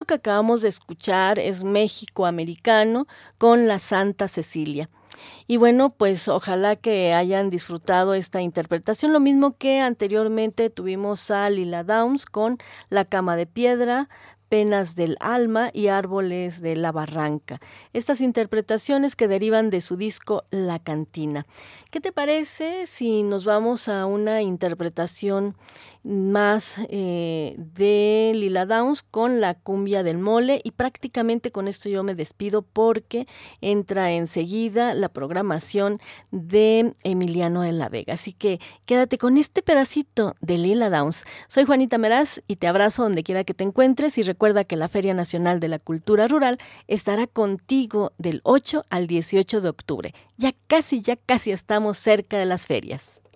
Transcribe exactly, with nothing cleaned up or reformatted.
que acabamos de escuchar es México Americano con la Santa Cecilia. Y bueno, pues ojalá que hayan disfrutado esta interpretación, lo mismo que anteriormente tuvimos a Lila Downs con La Cama de Piedra, Penas del Alma y Árboles de la Barranca. Estas interpretaciones que derivan de su disco La Cantina. ¿Qué te parece si nos vamos a una interpretación más eh, de Lila Downs con La Cumbia del Mole? Y prácticamente con esto yo me despido porque entra enseguida la programación de Emiliano de la Vega. Así que quédate con este pedacito de Lila Downs. Soy Juanita Meraz y te abrazo donde quiera que te encuentres y recuerda que la Feria Nacional de la Cultura Rural estará contigo del ocho al dieciocho de octubre. Ya casi, ya casi estamos cerca de las ferias.